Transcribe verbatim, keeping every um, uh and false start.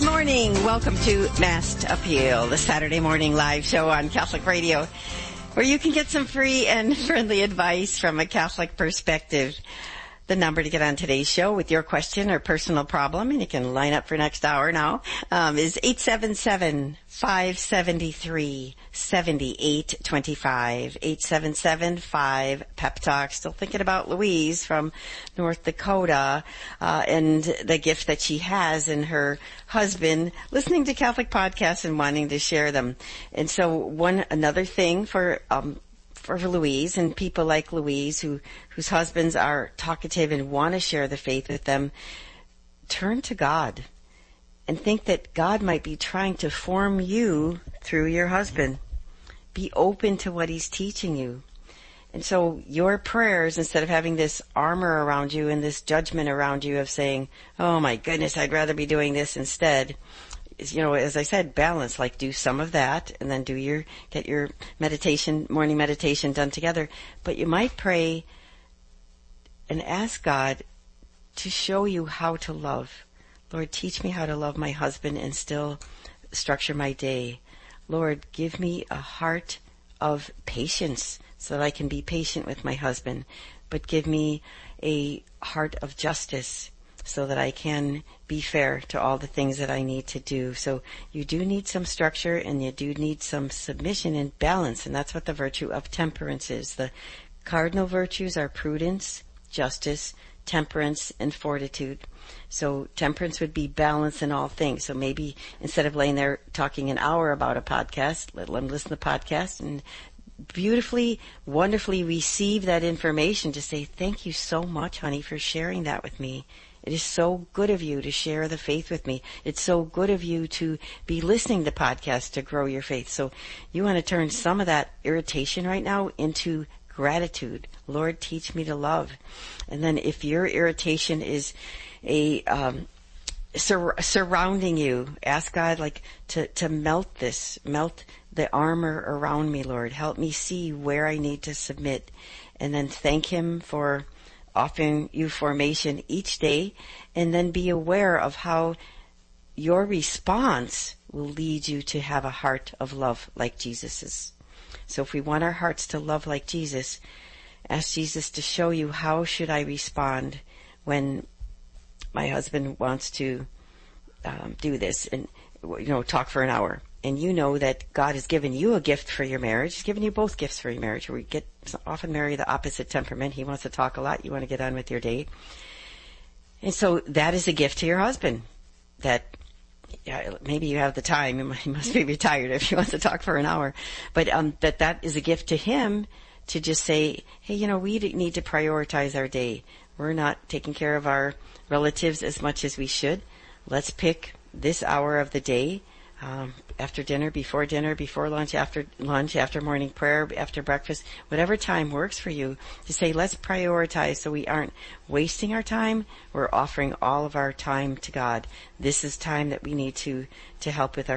Good morning. Welcome to Mass Appeal, the Saturday morning live show on Catholic Radio, where you can get some free and friendly advice from a Catholic perspective. The number to get on today's show with your question or personal problem, and you can line up for next hour now, um, is eight seven seven, five seven three, seven eight two five. eight seven seven, five, Pep Talk. Still thinking about Louise from North Dakota, uh, and the gift that she has in her husband, listening to Catholic podcasts and wanting to share them. And so one, another thing for, um, for Louise and people like Louise who, whose husbands are talkative and want to share the faith with them, turn to God and think that God might be trying to form you through your husband. Be open to what he's teaching you. And so your prayers, instead of having this armor around you and this judgment around you of saying, oh my goodness, I'd rather be doing this instead, you know, as I said, balance, like do some of that and then do your, get your meditation, morning meditation done together. But you might pray and ask God to show you how to love. Lord, teach me how to love my husband and still structure my day. Lord, give me a heart of patience so that I can be patient with my husband, but give me a heart of justice so that I can be fair to all the things that I need to do. So you do need some structure and you do need some submission and balance, and that's what the virtue of temperance is. The cardinal virtues are prudence, justice, temperance, and fortitude. So temperance would be balance in all things. So maybe instead of laying there talking an hour about a podcast, let them listen to the podcast and beautifully, wonderfully receive that information to say, thank you so much, honey, for sharing that with me. It is so good of you to share the faith with me. It's so good of you to be listening to podcasts to grow your faith. So you want to turn some of that irritation right now into gratitude. Lord, teach me to love. And then if your irritation is a um, sur- surrounding you, ask God like to, to melt this, melt the armor around me, Lord. Help me see where I need to submit. And then thank him for offering you formation each day, and then be aware of how your response will lead you to have a heart of love like Jesus's. So if we want our hearts to love like Jesus, ask Jesus to show you, how should I respond when my husband wants to um, do this and, you know, talk for an hour. And you know that God has given you a gift for your marriage. He's given you both gifts for your marriage. We get often marry the opposite temperament. He wants to talk a lot. You want to get on with your day. And so that is a gift to your husband. That yeah, maybe you have the time. He must be retired if he wants to talk for an hour. But um, that that is a gift to him to just say, hey, you know, we need to prioritize our day. We're not taking care of our relatives as much as we should. Let's pick this hour of the day. Um, after dinner, before dinner, before lunch, after lunch, after morning prayer, after breakfast, whatever time works for you, to say, let's prioritize so we aren't wasting our time. We're offering all of our time to God. This is time that we need to, to help with our